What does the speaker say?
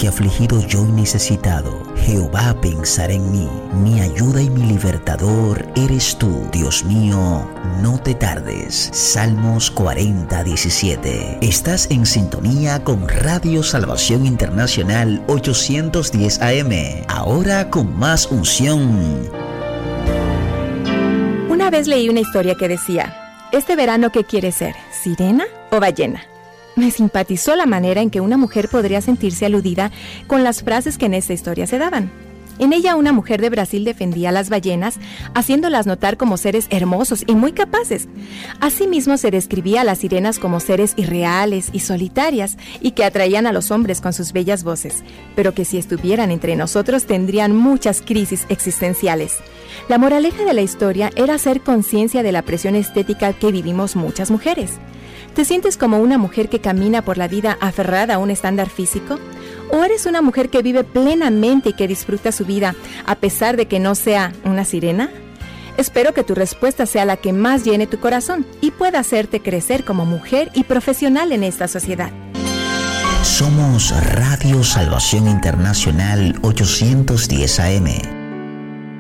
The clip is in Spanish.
que afligido yo y necesitado, Jehová pensará en mí. Mi ayuda y mi libertador eres tú. Dios mío, no te tardes. Salmos 40:17. Estás en sintonía con Radio Salvación Internacional 810 AM. Ahora con más unción. Una vez leí una historia que decía: ¿este verano qué quieres ser? ¿Sirena o ballena? Me simpatizó la manera en que una mujer podría sentirse aludida con las frases que en esta historia se daban. En ella, una mujer de Brasil defendía a las ballenas, haciéndolas notar como seres hermosos y muy capaces. Asimismo, se describía a las sirenas como seres irreales y solitarias, y que atraían a los hombres con sus bellas voces, pero que si estuvieran entre nosotros tendrían muchas crisis existenciales. La moraleja de la historia era hacer conciencia de la presión estética que vivimos muchas mujeres. ¿Te sientes como una mujer que camina por la vida aferrada a un estándar físico? ¿O eres una mujer que vive plenamente y que disfruta su vida a pesar de que no sea una sirena? Espero que tu respuesta sea la que más llene tu corazón y pueda hacerte crecer como mujer y profesional en esta sociedad. Somos Radio Salvación Internacional 810 AM.